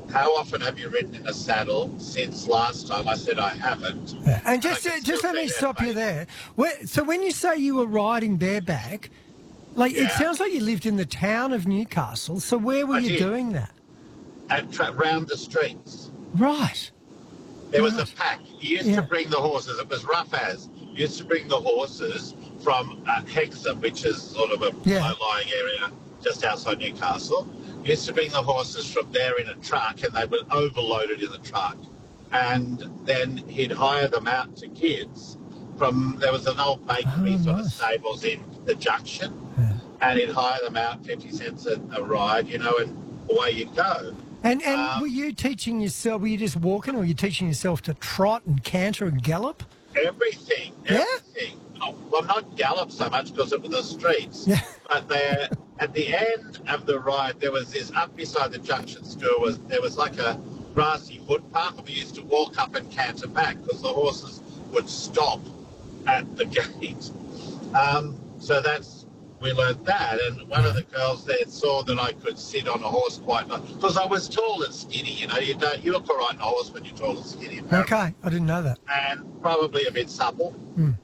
how often have you ridden in a saddle since last time? I said I haven't. Yeah. And I just can just still let me see that stop you face. there. So when you say you were riding bareback, like it Yeah, sounds like you lived in the town of Newcastle. So where were I you did. doing that? Round the streets. Right. There was a Right. pack. You used to Yeah. bring the horses. It was rough as. You used to bring the horses from Hexham, which is sort of a Yeah. low-lying area just outside Newcastle. You used to bring the horses from there in a truck, and they were overloaded in the truck. And then he'd hire them out to kids from, there was an old bakery Oh, sort of nice. stables in the junction, Yeah. and he'd hire them out 50 cents a ride, you know, and away you go. And Um, were you teaching yourself? Were you just walking, or were you teaching yourself to trot and canter and gallop? Everything, Yeah. everything. Oh, well, not gallop so much because it was the streets, Yeah. but there at the end of the ride, there was this up beside the junction school. There was like a grassy footpath, and we used to walk up and canter back because the horses would stop at the gate. So we learned that, and one of the girls there saw that I could sit on a horse quite nice because I was tall and skinny. You know, you look all right on a horse when you're tall and skinny. Apparently. Okay, I didn't know that. And probably a bit supple.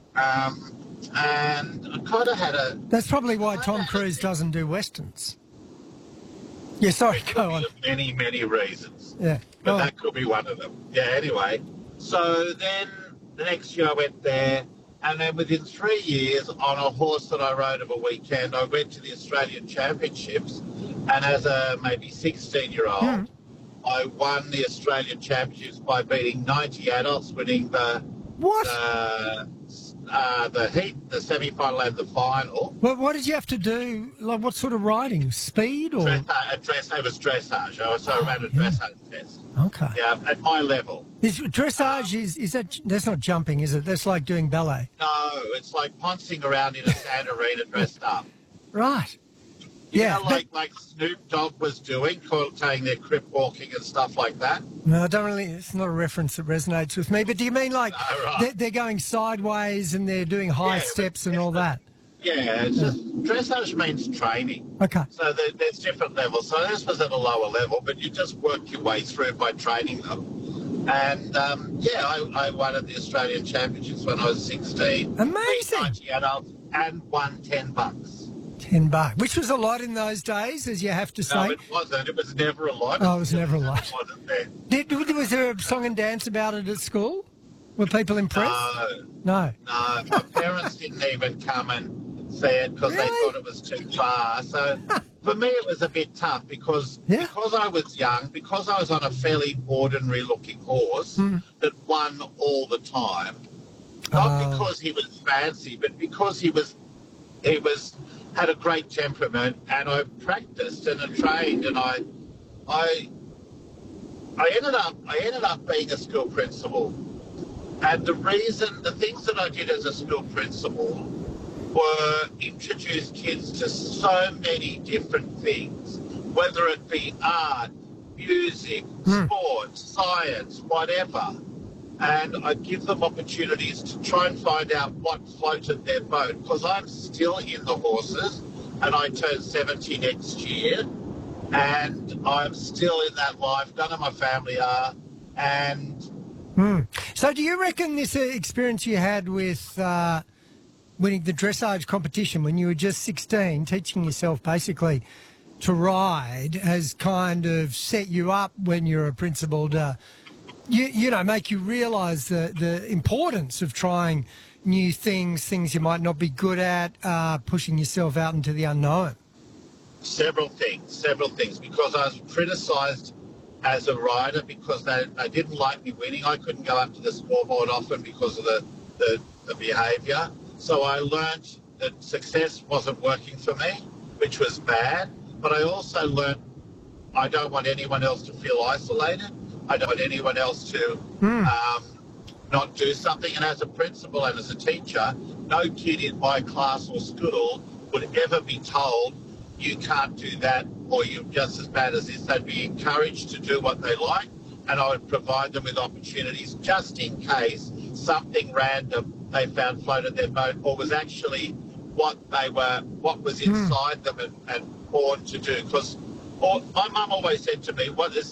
And I kind of had a That's probably why Tom Cruise doesn't do westerns. Yeah, sorry, go on. many, many reasons, Yeah, but go on. that could be one of them. Yeah, anyway. So then the next year I went there, and then within 3 years, on a horse that I rode of a weekend, I went to the Australian Championships, and as a maybe 16-year-old, I won the Australian Championships by beating 90 adults, winning What? the heat, the semi-final, and the final. Well, what did you have to do? Like, what sort of riding? Speed or? It was dressage. So I ran a dressage test. Okay. Yeah, at my level. Dressage is that's not jumping, is it? That's like doing ballet. No, it's like pouncing around in a sand arena dressed up. Right. You Yeah. know, like Snoop Dogg was doing, saying their crip walking and stuff like that. No, I don't really. It's not a reference that resonates with me. But do you mean like No, right. they're going sideways and they're doing high Yeah, steps and all that? Yeah, it's just dressage means training. Okay. So there's different levels. So this was at a lower level, but you just work your way through by training them. And I won at the Australian Championships when I was 16. Amazing. 90 adults and won $10. $10, which was a lot in those days, as you have to say. No, it wasn't. It was never a lot. Oh, it was never a lot. It wasn't there. Was there a song and dance about it at school? Were people impressed? No, No. my parents didn't even come and see it because they Really? thought it was too far. So for me, it was a bit tough because Yeah. I was young, because I was on a fairly ordinary looking horse that won all the time. Not Oh. because he was fancy, but because he had a great temperament, and I practiced and I trained, and I ended up being a school principal. And the things that I did as a school principal were introduce kids to so many different things, whether it be art, music, sport, science, whatever. And I give them opportunities to try and find out what floated their boat, because I'm still in the horses, and I turn 70 next year, and I'm still in that life. None of my family are, and So do you reckon this experience you had with winning the dressage competition when you were just 16, teaching yourself basically to ride, has kind of set you up when you're a principal to, make you realise the importance of trying new things you might not be good at, pushing yourself out into the unknown? several things, because I was criticised as a rider because they didn't like me winning. I couldn't go up to the scoreboard often because of the behaviour. So I learnt that success wasn't working for me, which was bad. But I also learnt I don't want anyone else to feel isolated. I don't want anyone else to not do something. And as a principal and as a teacher, no kid in my class or school would ever be told you can't do that or you're just as bad as this. They'd be encouraged to do what they like, and I would provide them with opportunities just in case something random they found floated their boat or was actually what was inside them and born to do. Because my mum always said to me, what is